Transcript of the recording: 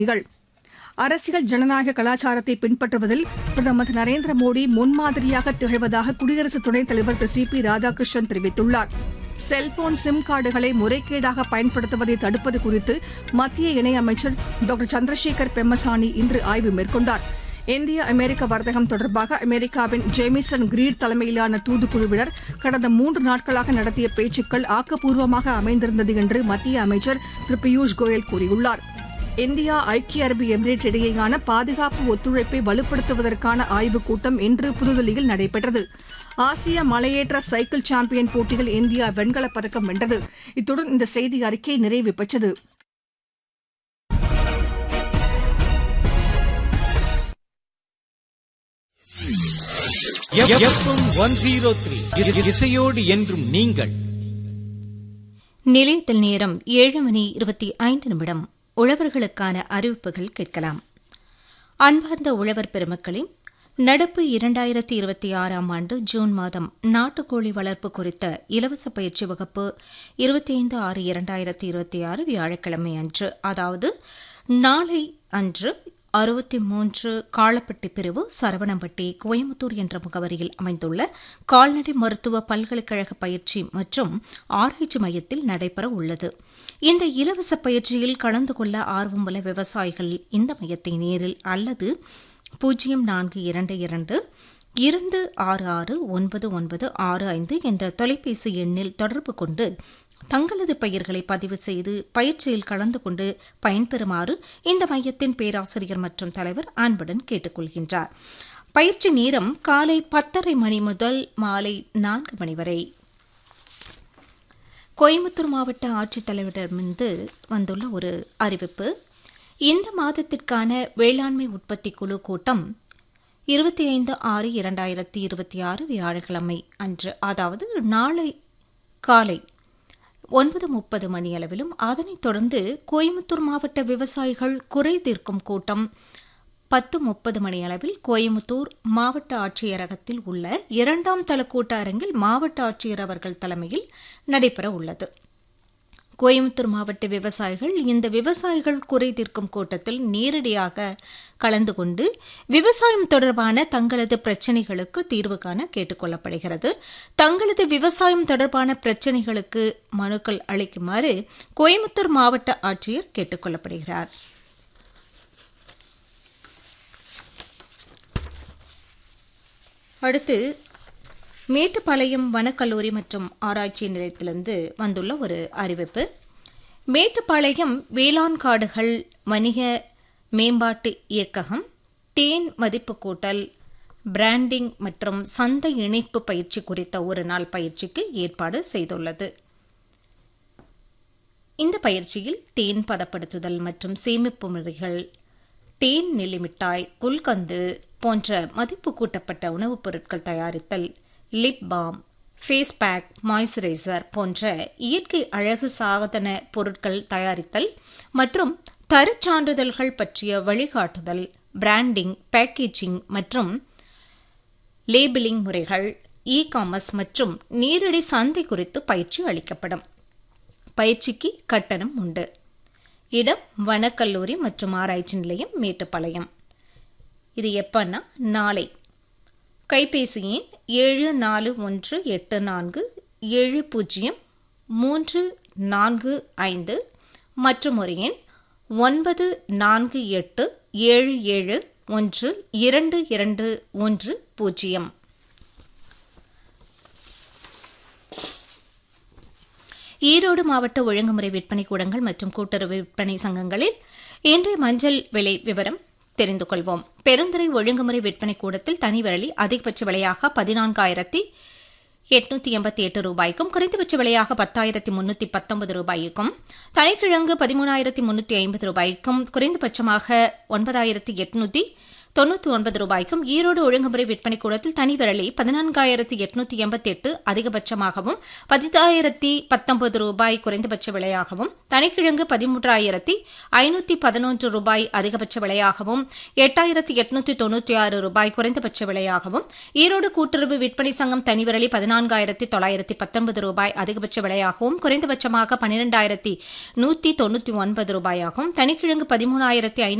அரசியல் ஜனநாயக கலாச்சாரத்தை பின்பற்றுவதில் பிரதமர் திரு நரேந்திர மோடி முன்மாதிரியாக திகழ்வதாக குடியரசு துணைத் தலைவர் திரு சி பி ராதாகிருஷ்ணன் தெரிவித்துள்ளார். செல்போன் சிம் கார்டுகளை முறைகேடாக பயன்படுத்துவதை தடுப்பது குறித்து மத்திய இணையமைச்சர் டாக்டர் சந்திரசேகர் பெம்மசானி இன்று ஆய்வு மேற்கொண்டார். இந்திய அமெரிக்க வர்த்தகம் தொடர்பாக அமெரிக்காவின் ஜேமிசன் கிரீர் தலைமையிலான தூதுக்குழுவினர் கடந்த 3 நாட்களாக நடத்திய பேச்சுக்கள் ஆக்கப்பூர்வமாக அமைந்திருந்தது என்று மத்திய அமைச்சர் திரு பியூஷ் கோயல் கூறியுள்ளார். இந்தியா ஐக்கிய அரபு எமிரேட்ஸ் இடையேயான பாதுகாப்பு ஒத்துழைப்பை வலுப்படுத்துவதற்கான ஆய்வுக் கூட்டம் இன்று புதுதில்லியில் நடைபெற்றது. ஆசிய மலையேற்ற சைக்கிள் சாம்பியன் போட்டியில் இந்தியா வெண்கலப் பதக்கம் வென்றது. இத்துடன் இந்த செய்தி அறிக்கை நிறைவு பெற்றது. இசையோடு என்றும் நீங்கள். நிலையத்தில் நேரம் 7:25. உழவர்களுக்கான அறிவிப்புகள் கேட்கலாம். அன்பார்ந்த உழவர் பெருமக்களே, நடப்பு 2026ஆம் ஆண்டு ஜூன் மாதம் நாட்டுக்கோழி வளர்ப்பு குறித்த இலவச பயிற்சி வகுப்பு 25/6/2026 வியாழக்கிழமை அன்று, அதாவது நாளை அன்று 63 காளப்பட்டி பிரிவு, சரவணம்பட்டி, கோயம்புத்தூர் என்ற முகவரியில் அமைந்துள்ள கால்நடை மருத்துவ பல்கலைக்கழக பயிற்சி மற்றும் ஆராய்ச்சி மையத்தில் நடைபெற உள்ளது. இந்த இலவச பயிற்சியில் கலந்து கொள்ள ஆர்வமுள்ள விவசாயிகள் இந்த மையத்தை நேரில் அல்லது 0422669965 என்ற தொலைபேசி எண்ணில் தொடர்பு கொண்டு தங்களது பெயர்களை பதிவு செய்து பயிற்சியில் கலந்து கொண்டு பயன்பெறுமாறு இந்த மையத்தின் பேராசிரியர் மற்றும் தலைவர் அன்புடன் கேட்டுக் கொள்கின்றார். பயிற்சி நேரம் காலை 10:30 மணி முதல் மாலை 4 மணி வரை. கோயம்புத்தூர் மாவட்ட ஆட்சித்தலைவரிடமிருந்து வந்துள்ள ஒரு அறிவிப்பு. இந்த மாதத்திற்கான வேளாண்மை உற்பத்தி குழு கூட்டம் 25/6/2026 வியாழக்கிழமை அன்று, அதாவது நாளை காலை 9:30 மணியளவிலும், அதனைத் தொடர்ந்து கோயம்புத்தூர் மாவட்ட விவசாயிகள் குறை தீர்க்கும் கூட்டம் 10:30 மணியளவில் கோயம்புத்தூர் மாவட்ட ஆட்சியரகத்தில் உள்ள 2ஆம் தள கூட்ட அரங்கில் மாவட்ட ஆட்சியர் அவர்கள் தலைமையில் நடைபெற உள்ளது. கோயம்புத்தூர் மாவட்ட விவசாயிகள் இந்த விவசாயிகள் குறை தீர்க்கும் கூட்டத்தில் நேரடியாக கலந்து கொண்டு விவசாயம் தொடர்பான தங்களது பிரச்சினைகளுக்கு தீர்வு காண கேட்டுக் கொள்ளப்படுகிறது. தங்களது விவசாயம் தொடர்பான பிரச்சினைகளுக்கு மனுக்கள் அளிக்குமாறு கோயம்புத்தூர் மாவட்ட ஆட்சியர் கேட்டுக் கொள்ளப்படுகிறார். அடுத்து மேட்டுப்பாளையம் வனக்கல்லூரி மற்றும் ஆராய்ச்சி நிலையத்திலிருந்து வந்துள்ள ஒரு அறிவிப்பு. மேட்டுப்பாளையம் வேளாண் காடுகள் வணிக மேம்பாட்டு இயக்ககம் தேன் மதிப்பு கூட்டல், பிராண்டிங் மற்றும் சந்தை இணைப்பு பயிற்சி குறித்த ஒரு நாள் பயிற்சிக்கு ஏற்பாடு செய்துள்ளது. இந்த பயிற்சியில் தேன் பதப்படுத்துதல் மற்றும் சேமிப்பு முறைகள், தேன் நெல்லிமிட்டாய், குல்கந்து போன்ற மதிப்பு கூட்டப்பட்ட உணவுப் பொருட்கள் தயாரித்தல், lip balm, face pack, moisturiser போன்ற இயற்கை அழகு சாதன பொருட்கள் தயாரித்தல் மற்றும் தரச்சான்றிதழ்கள் பற்றிய வழிகாட்டுதல், பிராண்டிங், பேக்கேஜிங் மற்றும் லேபிளிங் முறைகள், இ-காமர்ஸ் மற்றும் நேரடி சந்தை குறித்து பயிற்சி அளிக்கப்படும். பயிற்சிக்கு கட்டணம் உண்டு. இடம் வனக்கல்லூரி மற்றும் ஆராய்ச்சி நிலையம், மேட்டுப்பாளையம். இது எப்பன்னா நாளை. கைபேசி எண் 7484700345 மற்றும் ஒரு எண் 9487712210. ஈரோடு மாவட்ட ஒழுங்குமுறை விற்பனை கூடங்கள் மற்றும் கூட்டுறவு விற்பனை சங்கங்களில் இன்றைய மஞ்சள் விலை விவரம் தெரிந்து கொள்வோம். பெருந்துறை ஒழுங்குமுறை விற்பனை கூடத்தில் தனி விரலி அதிகபட்ச விலையாக 14,888 ரூபாய்க்கும், குறைந்தபட்ச விலையாக 10,319 ரூபாய்க்கும், தனிக்கிழங்கு 13,350 ரூபாய்க்கும், குறைந்தபட்சமாக 9,800 ரூபாய்க்கும், ஈரோடு ஒழுங்குமுறை விற்பனை கூடத்தில் தனி விரலி 14,888 அதிகபட்சமாகவும் 10,019 ரூபாய் குறைந்தபட்ச விலையாகவும், தனிக்கிழங்கு 13,511 ரூபாய் அதிகபட்ச விலையாகவும் 8,896 ரூபாய் குறைந்தபட்ச விலையாகவும், ஈரோடு கூட்டுறவு விற்பனை சங்கம் தனி விரலி 14,919 ரூபாய் அதிகபட்ச விலையாகவும் குறைந்தபட்சமாக 12,199 ரூபாயாகவும், தனிக்கிழங்கு 13,500